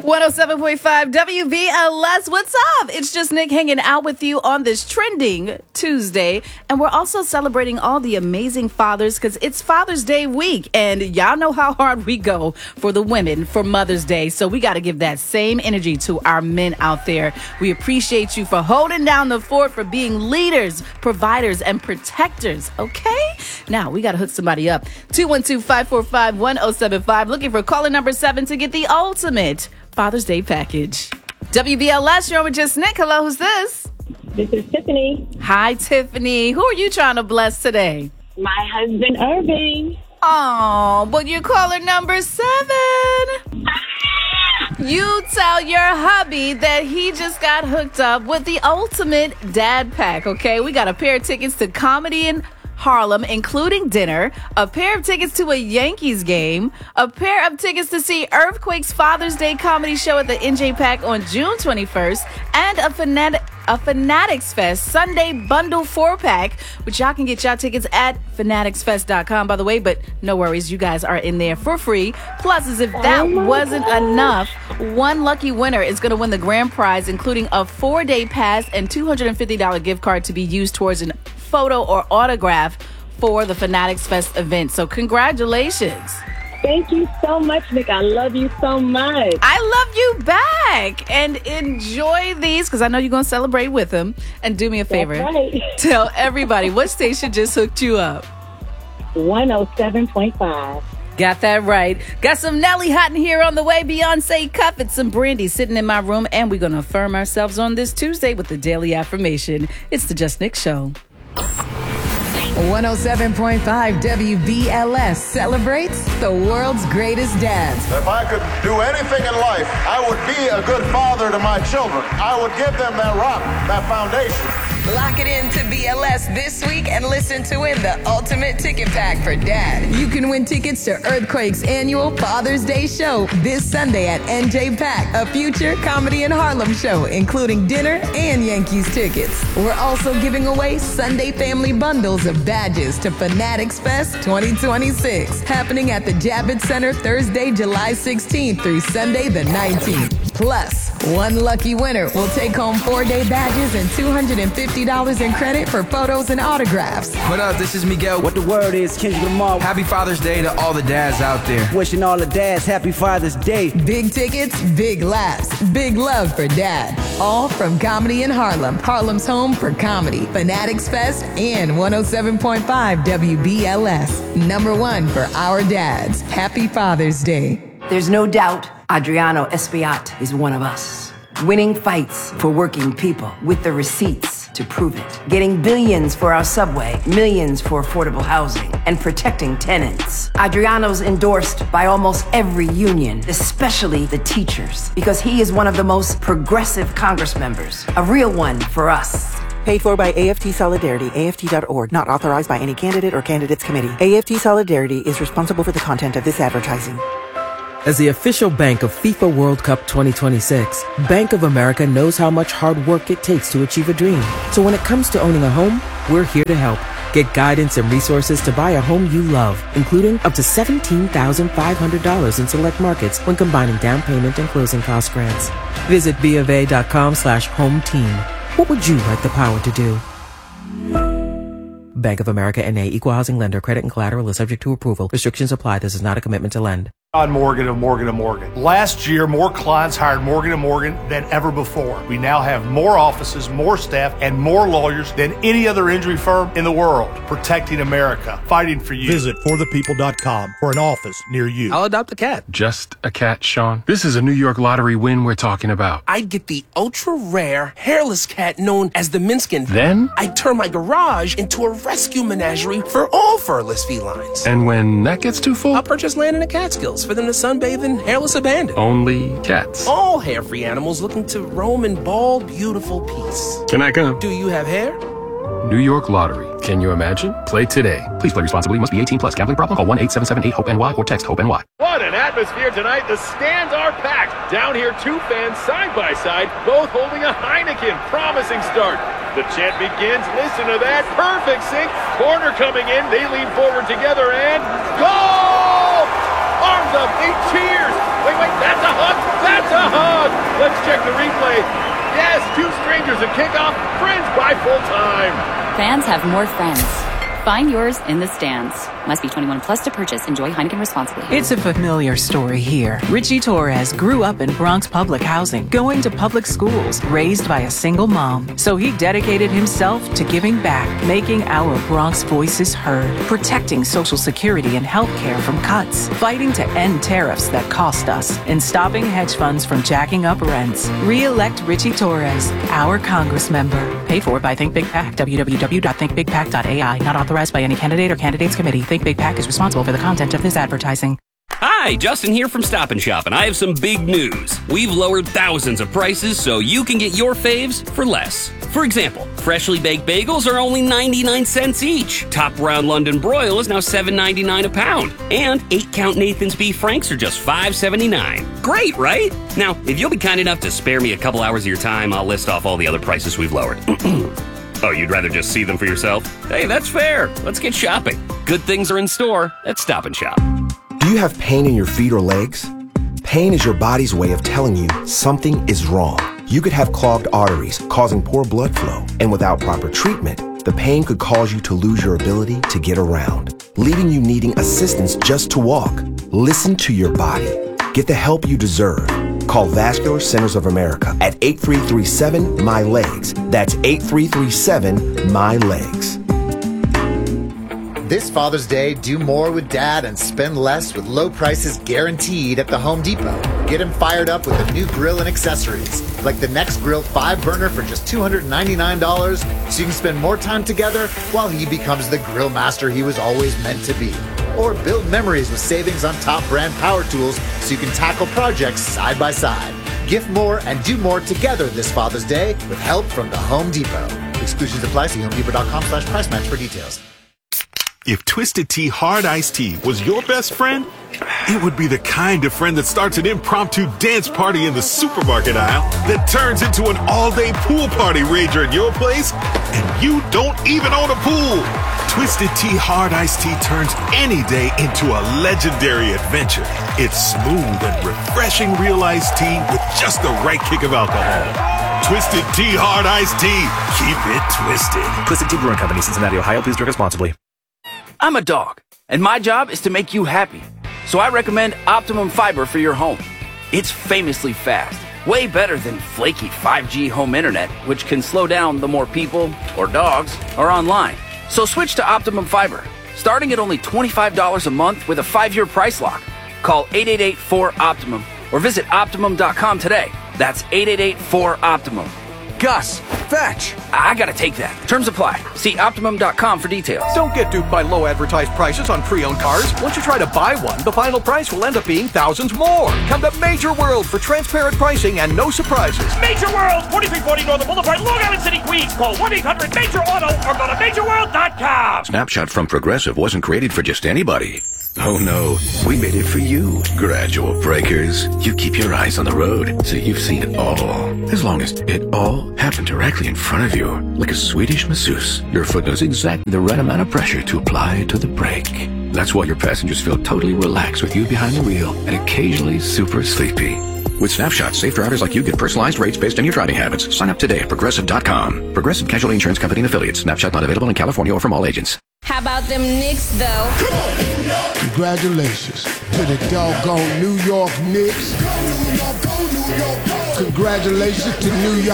107.5 WVLS. What's up? It's just Nick hanging out with you on this trending Tuesday. And we're also celebrating all the amazing fathers because it's Father's Day week. And y'all know how hard we go for the women for Mother's Day. So we got to give that same energy to our men out there. We appreciate you for holding down the fort, for being leaders, providers, and protectors. Okay? Now we got to hook somebody up. 212-545-1075. Looking for caller number 7 to get the ultimate Father's Day package. WBLS, you're with Just Nick. Hello, who's this? This is Tiffany. Hi, Tiffany. Who are you trying to bless today? My husband, Irving. Oh, but you're caller number 7. You tell your hubby that he just got hooked up with the ultimate dad pack, okay? We got a pair of tickets to Comedy in Harlem, including dinner, a pair of tickets to a Yankees game, a pair of tickets to see Earthquake's Father's Day comedy show at the NJ Pack on June 21st, and a Fanatics Fest Sunday Bundle 4-pack, which y'all can get y'all tickets at fanaticsfest.com, by the way, but no worries, you guys are in there for free. Plus, as if that wasn't enough, one lucky winner is going to win the grand prize, including a 4-day pass and $250 gift card to be used towards an photo or autograph for the Fanatics Fest event. So congratulations. Thank you so much, Nick. I love you so much. I love you back. And enjoy these because I know you're going to celebrate with them. And do me a favor. That's right. Tell everybody what station just hooked you up. 107.5. Got that right. Got some Nelly hot in here on the way. Beyonce, Cuff It, some Brandy sitting in my room. And we're going to affirm ourselves on this Tuesday with the Daily Affirmation. It's the Just Nick Show. 107.5 WBLS celebrates the world's greatest dads. If I could do anything in life, I would be a good father to my children. I would give them that rock, that foundation. Lock it in to BLS this week and listen to win the ultimate ticket pack for dad. You can win tickets to Earthquake's annual Father's Day show this Sunday at NJ Pack, a future Comedy in Harlem show, including dinner and Yankees tickets. We're also giving away Sunday family bundles of badges to Fanatics Fest 2026, happening at the Javits Center Thursday, July 16th through Sunday the 19th. Plus, one lucky winner will take home 4-day badges and $250 in credit for photos and autographs. What up? This is Miguel. What the word is, Kendrick Lamar. Happy Father's Day to all the dads out there. Wishing all the dads happy Father's Day. Big tickets, big laughs, big love for dad. All from Comedy in Harlem, Harlem's home for comedy, Fanatics Fest, and 107.5 WBLS. Number 1 for our dads. Happy Father's Day. There's no doubt Adriano Espaillat is one of us. Winning fights for working people with the receipts to prove it. Getting billions for our subway, millions for affordable housing, and protecting tenants. Adriano's endorsed by almost every union, especially the teachers, because he is one of the most progressive Congress members. A real one for us. Paid for by AFT Solidarity, AFT.org, not authorized by any candidate or candidates committee. AFT Solidarity is responsible for the content of this advertising. As the official bank of FIFA World Cup 2026, Bank of America knows how much hard work it takes to achieve a dream. So when it comes to owning a home, we're here to help. Get guidance and resources to buy a home you love, including up to $17,500 in select markets when combining down payment and closing cost grants. Visit BofA.com/home team. What would you like the power to do? Bank of America N.A. Equal Housing Lender. Credit and collateral is subject to approval. Restrictions apply. This is not a commitment to lend. On Morgan of Morgan & Morgan. Last year, more clients hired Morgan & Morgan than ever before. We now have more offices, more staff, and more lawyers than any other injury firm in the world. Protecting America. Fighting for you. Visit forthepeople.com for an office near you. I'll adopt a cat. Just a cat, Sean? This is a New York lottery win we're talking about. I'd get the ultra-rare, hairless cat known as the Minskin. Then? I'd turn my garage into a rescue menagerie for all furless felines. And when that gets too full? I'll purchase land in the Catskills for them to sunbathe in hairless abandon. Only cats. All hair-free animals looking to roam in bald, beautiful peace. Can I come? Do you have hair? New York Lottery. Can you imagine? Play today. Please play responsibly. Must be 18 plus. Gambling problem? Call 1-877-8-HOPE-NY or text HOPE-NY. What an atmosphere tonight. The stands are packed. Down here, two fans side by side, both holding a Heineken. Promising start. The chant begins. Listen to that. Perfect sync. Corner coming in. They lean forward together and goal! Arms up. 8 cheers. Wait. That's a hug. That's a hug. the replay. Yes, two strangers at kickoff, friends by full time. Fans have more friends. Find yours in the stands. Must be 21 plus to purchase. Enjoy Heineken responsibly. It's a familiar story here. Richie Torres grew up in Bronx public housing, going to public schools, raised by a single mom. So he dedicated himself to giving back, making our Bronx voices heard, protecting Social Security and health care from cuts, fighting to end tariffs that cost us, and stopping hedge funds from jacking up rents. Re-elect Richie Torres, our Congress member. Paid for by Think Big PAC, www.thinkbigpac.ai. Not authorized by any candidate or candidates committee. Think Big PAC is responsible for the content of this advertising. Hi, Justin here from Stop & Shop, and I have some big news. We've lowered thousands of prices so you can get your faves for less. For example, freshly baked bagels are only 99 cents each. Top Round London Broil is now $7.99 a pound. And 8-count Nathan's Beef Franks are just $5.79. Great, right? Now, if you'll be kind enough to spare me a couple hours of your time, I'll list off all the other prices we've lowered. Oh, you'd rather just see them for yourself? Hey, that's fair. Let's get shopping. Good things are in store at Stop & Shop. Do you have pain in your feet or legs? Pain is your body's way of telling you something is wrong. You could have clogged arteries, causing poor blood flow. And without proper treatment, the pain could cause you to lose your ability to get around, leaving you needing assistance just to walk. Listen to your body. Get the help you deserve. Call Vascular Centers of America at 8337-MY-LEGS. That's 8337-MY-LEGS. This Father's Day, do more with Dad and spend less with low prices guaranteed at the Home Depot. Get him fired up with a new grill and accessories, like the Nextgrill 5-burner for just $299, so you can spend more time together while he becomes the grill master he was always meant to be. Or build memories with savings on top brand power tools so you can tackle projects side by side. Gift more and do more together this Father's Day with help from the Home Depot. Exclusions apply. See HomeDepot.com/price match for details. If Twisted Tea Hard Iced Tea was your best friend, it would be the kind of friend that starts an impromptu dance party in the supermarket aisle that turns into an all-day pool party rager at your place, and you don't even own a pool. Twisted Tea Hard Iced Tea turns any day into a legendary adventure. It's smooth and refreshing real iced tea with just the right kick of alcohol. Twisted Tea Hard Iced Tea. Keep it twisted. Twisted Tea Brewing Company, Cincinnati, Ohio. Please drink responsibly. I'm a dog, and my job is to make you happy. So I recommend Optimum Fiber for your home. It's famously fast, way better than flaky 5G home internet, which can slow down the more people, or dogs, are online. So switch to Optimum Fiber, starting at only $25 a month with a 5-year price lock. Call 888-4-OPTIMUM or visit Optimum.com today. That's 888-4-OPTIMUM. Gus, fetch! I gotta take that. Terms apply. See Optimum.com for details. Don't get duped by low advertised prices on pre-owned cars. Once you try to buy one, the final price will end up being thousands more. Come to Major World for transparent pricing and no surprises. Major World, 4340 Northern Boulevard, Long Island City, Queens. Call 1-800-MAJOR-AUTO or go to MajorWorld.com. Snapshot from Progressive wasn't created for just anybody. Oh no, we made it for you. Gradual Breakers. You keep your eyes on the road, so you've seen it all. As long as it all happened directly in front of you, like a Swedish masseuse, your foot knows exactly the right amount of pressure to apply to the brake. That's why your passengers feel totally relaxed with you behind the wheel and occasionally super sleepy. With Snapshot, safe drivers like you get personalized rates based on your driving habits. Sign up today at Progressive.com. Progressive Casualty Insurance Company and Affiliates. Snapshot not available in California or from all agents. How about them Knicks, though? Congratulations to the doggone New York Knicks. Congratulations to New York.